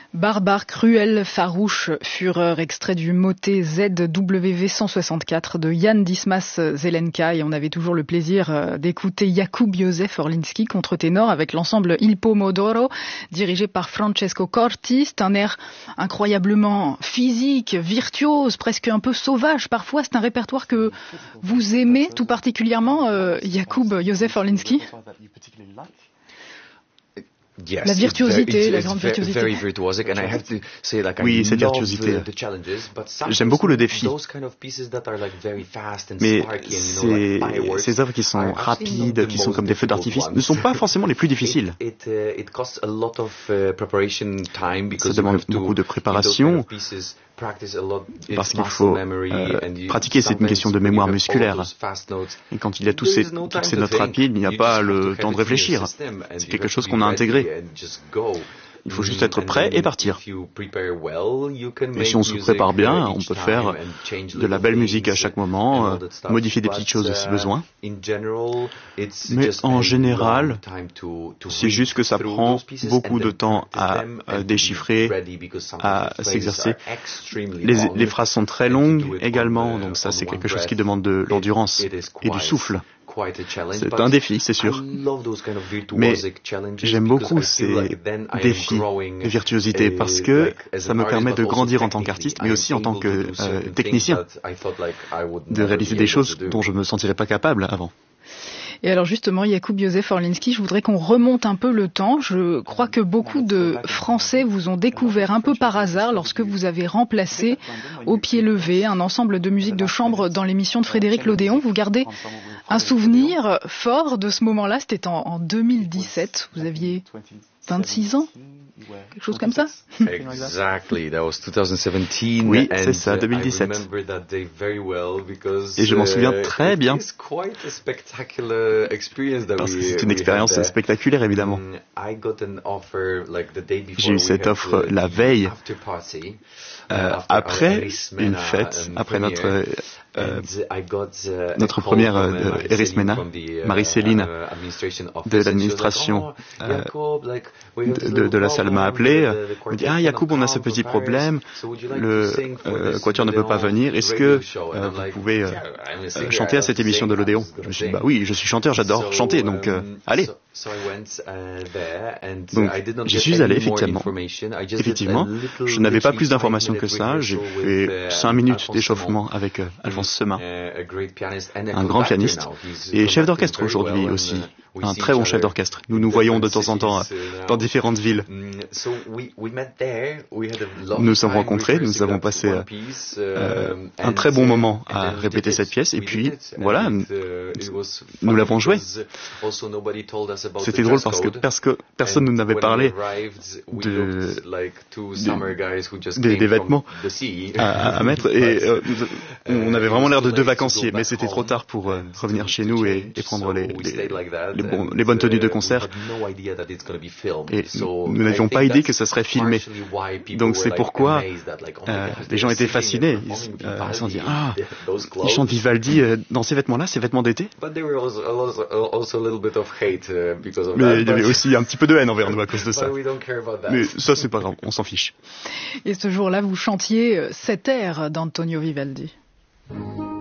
Barbare, cruel, farouche, fureur, extrait du motet ZWV 164 de Jan Dismas Zelenka, et on avait toujours le plaisir d'écouter Jakub Józef Orliński contre-ténor avec l'ensemble Il Pomodoro dirigé par Francesco Corti. C'est un air incroyablement physique, virtuose, presque un peu sauvage parfois. C'est un répertoire que vous aimez tout particulièrement, Jakub Józef Orliński? La virtuosité, la grande virtuosité. Oui, cette virtuosité. J'aime beaucoup le défi. Mais ces œuvres qui sont rapides, qui sont comme des feux d'artifice, ne sont pas forcément les plus difficiles. Ça demande beaucoup de préparation, parce qu'il faut pratiquer, c'est une question de mémoire musculaire. Et quand il y a toutes ces notes rapides, il n'y a pas le temps de réfléchir. C'est quelque chose qu'on a intégré. Il faut juste être prêt et partir. Et si on se prépare bien, on peut faire de la belle musique à chaque moment, modifier des petites choses si besoin. Mais en général, c'est juste que ça prend beaucoup de temps à déchiffrer, à s'exercer. Les phrases sont très longues également, donc ça c'est quelque chose qui demande de l'endurance et du souffle. C'est un défi, c'est sûr. Mais j'aime beaucoup ces défis de virtuosité parce que ça me permet de grandir en tant qu'artiste, mais aussi en tant que technicien, de réaliser des choses dont je ne me sentirais pas capable avant. Et alors justement, Jakub Józef Orliński, je voudrais qu'on remonte un peu le temps. Je crois que beaucoup de Français vous ont découvert un peu par hasard lorsque vous avez remplacé Au pied levé un ensemble de musique de chambre dans l'émission de Frédéric Lodéon. Vous gardez un souvenir fort de ce moment-là, c'était en 2017. Vous aviez 26 ans, quelque chose comme ça. Exactly, that was 2017. Oui, c'est ça, 2017. Et je m'en souviens très bien. Parce que c'est une expérience spectaculaire, évidemment. J'ai eu cette offre la veille, après une fête, après notre première Erismena, Marie-Céline de l'administration de la salle m'a appelé, me dit « Ah, Jakub, on a ce petit problème, le quatuor ne peut pas venir, est-ce que vous pouvez chanter à cette émission de l'Odéon ?» Je me suis dit « Bah oui, je suis chanteur, j'adore chanter, donc allez !» Donc j'y suis allé, effectivement. Je n'avais pas plus d'informations que ça, j'ai fait 5 minutes d'échauffement avec Alphonse Sema, un grand pianiste et chef d'orchestre aujourd'hui aussi, un très bon chef d'orchestre. Nous nous voyons de temps en temps dans différentes villes. Nous nous sommes rencontrés, nous avons passé un très bon moment à répéter cette pièce et puis voilà, nous l'avons jouée. C'était drôle parce que personne ne nous avait parlé des vêtements à mettre et on avait vraiment l'air de deux vacanciers, mais c'était trop tard pour revenir chez nous et prendre les bonnes tenues de concert. Et nous n'avions pas idée que ça serait filmé. Donc c'est pourquoi les gens étaient fascinés. Ils se sont dit « Ah, il chante Vivaldi dans ces vêtements-là, ces vêtements d'été ?» Mais il y avait aussi un petit peu de haine envers nous à cause de ça. Mais ça, c'est pas grave, on s'en fiche. Et ce jour-là, vous chantiez cet air d'Antonio Vivaldi.